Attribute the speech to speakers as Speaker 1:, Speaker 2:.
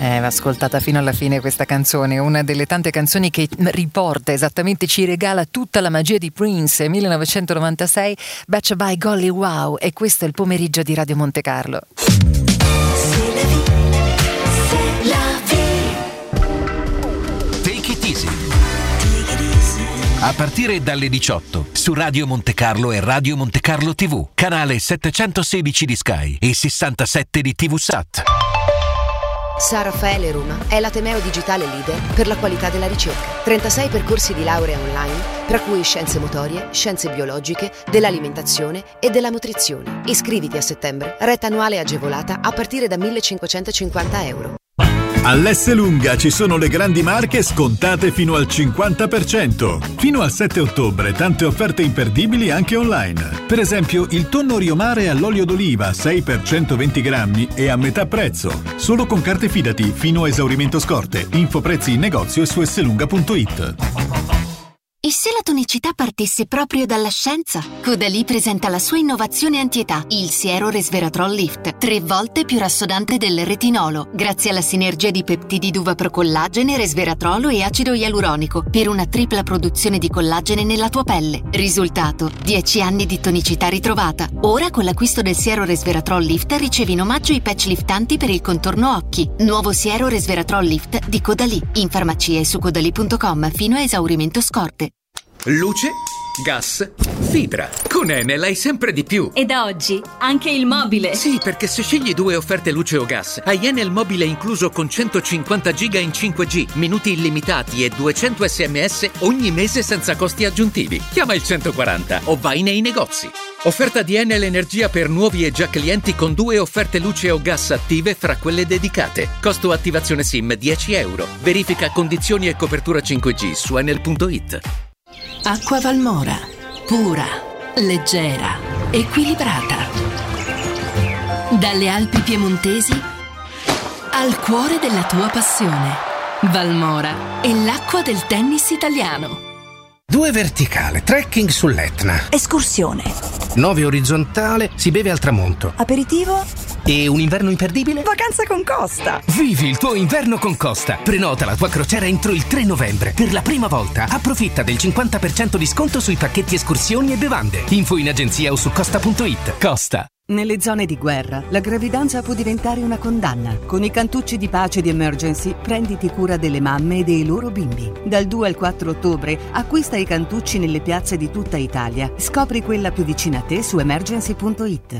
Speaker 1: Va ascoltata fino alla fine questa canzone, una delle tante canzoni che riporta esattamente, ci regala tutta la magia di Prince, 1996, Betcha by Golly Wow, e questo è il pomeriggio di Radio Monte Carlo.
Speaker 2: Take it easy. A partire dalle 18 su Radio Monte Carlo e Radio Monte Carlo TV, canale 716 di Sky e 67 di TVSAT.
Speaker 3: San Raffaele Roma è l'ateneo digitale leader per la qualità della ricerca. 36 percorsi di laurea online, tra cui scienze motorie, scienze biologiche, dell'alimentazione e della nutrizione. Iscriviti a settembre, retta annuale agevolata a partire da €1.550.
Speaker 4: All'Esselunga ci sono le grandi marche scontate fino al 50%. Fino al 7 ottobre tante offerte imperdibili anche online. Per esempio il tonno Riomare all'olio d'oliva 6 per 120 grammi e a metà prezzo. Solo con carte Fidati fino a esaurimento scorte. Info prezzi in negozio e su esselunga.it.
Speaker 5: E se la tonicità partisse proprio dalla scienza? Caudalie presenta la sua innovazione antietà, il siero resveratrol lift, 3 volte più rassodante del retinolo, grazie alla sinergia di peptidi d'uva procollagene, resveratrolo e acido ialuronico, per una tripla produzione di collagene nella tua pelle. Risultato: 10 anni di tonicità ritrovata. Ora con l'acquisto del siero resveratrol lift ricevi in omaggio i patch liftanti per il contorno occhi. Nuovo siero resveratrol lift di Caudalie, in farmacia e su caudalie.com fino a esaurimento scorte.
Speaker 6: Luce, gas, fibra. Con Enel hai sempre di più.
Speaker 7: E da oggi anche il mobile.
Speaker 6: Sì, perché se scegli 2 offerte luce o gas, hai Enel mobile incluso con 150 giga in 5G, minuti illimitati e 200 SMS ogni mese senza costi aggiuntivi. Chiama il 140 o vai nei negozi. Offerta di Enel Energia per nuovi e già clienti con 2 offerte luce o gas attive fra quelle dedicate. Costo attivazione SIM €10. Verifica condizioni e copertura 5G su enel.it.
Speaker 8: Acqua Valmora, pura, leggera, equilibrata. Dalle Alpi piemontesi al cuore della tua passione. Valmora è l'acqua del tennis italiano.
Speaker 9: 2 verticale, trekking sull'Etna.
Speaker 10: Escursione.
Speaker 9: 9 orizzontale, si beve al tramonto.
Speaker 10: Aperitivo.
Speaker 9: E un inverno imperdibile?
Speaker 10: Vacanza con Costa.
Speaker 9: Vivi il tuo inverno con Costa. Prenota la tua crociera entro il 3 novembre. Per la prima volta approfitta del 50% di sconto sui pacchetti escursioni e bevande. Info in agenzia o su costa.it. Costa.
Speaker 11: Nelle zone di guerra, la gravidanza può diventare una condanna. Con i cantucci di pace di Emergency, prenditi cura delle mamme e dei loro bimbi. Dal 2 al 4 ottobre, acquista i cantucci nelle piazze di tutta Italia. Scopri quella più vicina a te su emergency.it.